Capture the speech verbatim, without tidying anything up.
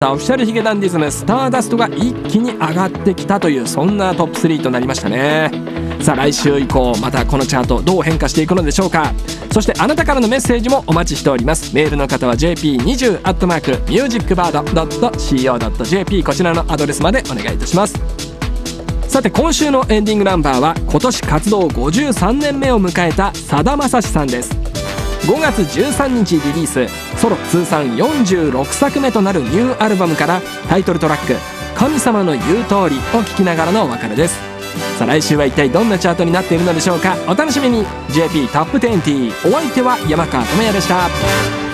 オフィシャルヒゲダンディズムスターダストが一気に上がってきたという、そんなトップスリーとなりましたね。さあ来週以降またこのチャートどう変化していくのでしょうか。そしてあなたからのメッセージもお待ちしております。メールの方は ジェーピーにじゅう アットマーク ミュージックバード ドット コム ドット ジェーピー こちらのアドレスまでお願いいたします。さて今週のエンディングナンバーは今年活動ごじゅうさんねんめを迎えたさだまさしさんです。ごがつじゅうさんにちリリース、ソロ通算よんじゅうろくさくめとなるニューアルバムからタイトルトラック「神様の言う通り」を聴きながらのお別れです。さあ来週は一体どんなチャートになっているのでしょうか。お楽しみに。 ジェーピー トップにじゅう、お相手は山川智也でした。